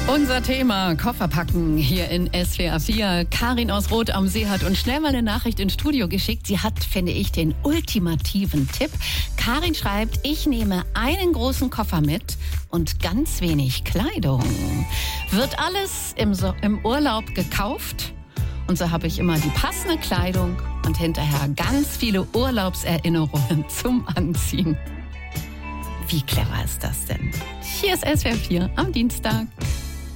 Unser Thema Koffer packen hier in SWR 4. Karin aus Rot am See hat uns schnell mal eine Nachricht ins Studio geschickt. Sie hat, finde ich, den ultimativen Tipp. Karin schreibt, ich nehme einen großen Koffer mit und ganz wenig Kleidung. Wird alles im Urlaub gekauft? Und so habe ich immer die passende Kleidung und hinterher ganz viele Urlaubserinnerungen zum Anziehen. Wie clever ist das denn? Hier ist SWR 4 am Dienstag.